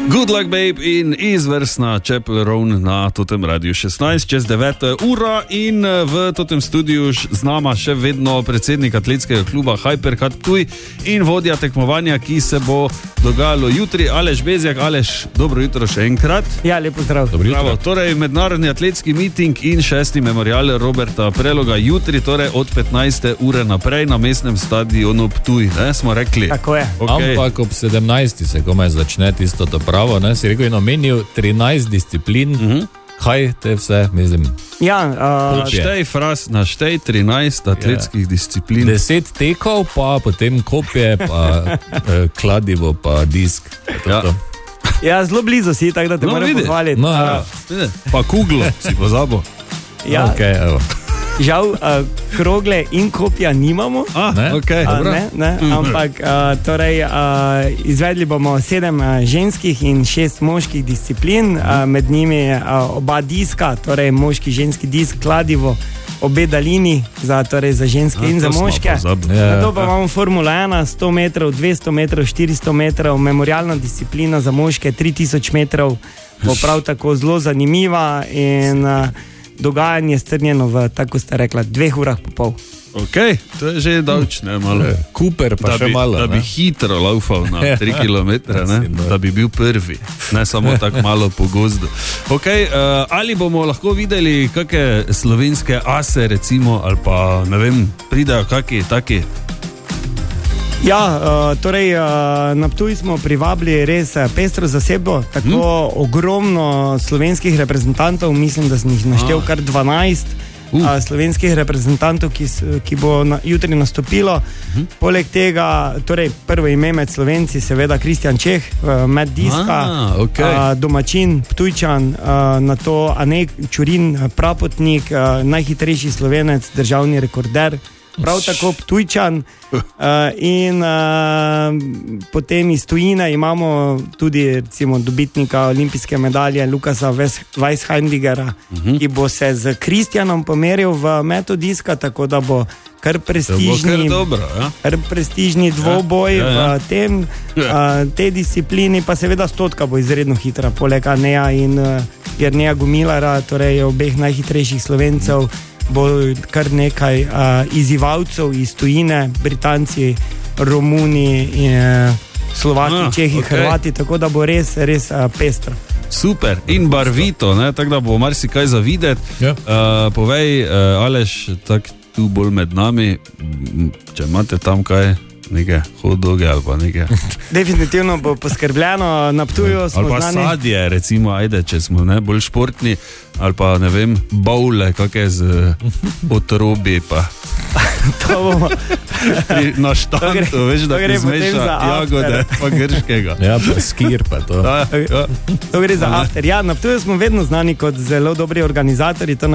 Good Luck Babe in izvrstna Chapel Roan na totem radiju 16 čez 9 ura in v totem studiu z nama še vedno predsednik atletskega kluba Hypercat Ptuj in vodja tekmovanja, ki se bo dogajalo jutri, Aleš Bezjak. Aleš, dobro jutro še enkrat. Ja, lepo zdrav. Dobro jutro. Torej, mednarodni atletski miting in 6. memorial Roberta Preloga jutri, torej od 15. ure naprej na mestnem stadionu Ptuj, ne, smo rekli. Tako je. Okay. Ampak ob 17. se komaj začne tisto to pravo, ne, si rekel in omenil 13 disciplin, kaj te vse, mislim. Ja, naštej 13 atletskih disciplin. 10 tekov, pa potem kopje, pa kladivo, pa disk. Ja, zelo blizu si, tako da te moram pohvaliti. Pa kuglo si pozabil. Ja. Okay, evo. Žal, krogle in kopja nimamo, ampak torej, izvedli bomo 7 ženskih in 6 moških disciplin, med njimi oba diska, torej moški, ženski disk, kladivo, obe daljini za ženske in za moške. Na to pa imamo Formula 1, 100 metrov, 200 metrov, 400 metrov, memorialna disciplina za moške, 3000 metrov, bo prav tako zelo zanimiva in dogajanje strnjeno v, tako ste rekla, 2 urah po pol. Ok, to je že davč, ne, malo. Cooper pa še malo, da bi hitro laufal na 3 kilometre, ne, da bi bil prvi, ne samo tako malo po gozdu. Ok, ali bomo lahko videli kakšne slovenske ase, recimo, ali pa, ne vem, pridajo kakšni taki? Ja, torej na Ptuj smo privabili res pestro zasedbo, tako ogromno slovenskih reprezentantov, mislim, da sem jih naštel kar 12 slovenskih reprezentantov, ki bo jutri nastopilo. Poleg tega, torej prvo ime med Slovenci, seveda Kristjan Čeh, med diska, domačin, Ptujčan, na to Anek Čurin, prapotnik, najhitrejši Slovenec, državni rekorder, prav tako Ptujčan, in potem iz tujine imamo tudi recimo dobitnika olimpijske medalje Lukasa Weissheindigera, ki bo se z Kristjanom pomeril v metu diska, tako da bo kar prestižni dvoboj v tej disciplini, pa seveda stotka bo izredno hitra, poleg Aneja in Jerneja Gumilara, torej obeh najhitrejših Slovencev, bo kar nekaj izzivalcev iz tujine, Britanci, Romuni, Slovaki, Čehi, Hrvati, tako da bo res pestro. Super, in barvito, ne, tako da bo marsikaj za videti. Povej, Aleš, tak tu bolj med nami, če imate tam kaj, neke hot-doge ali pa neke. Definitivno bo poskrbljeno, na Ptuju smo ali pa znani. sadje, recimo, ajde, če smo bolj športni, ali pa, ne vem, bowle, kakšne z otrobi, pa to bomo na štantu, veš, da ti zmeša jagode, pa grškega. Ja, pa skir, pa to. To gre za after. Ja, na Ptuju smo vedno znani kot zelo dobri organizatorji, to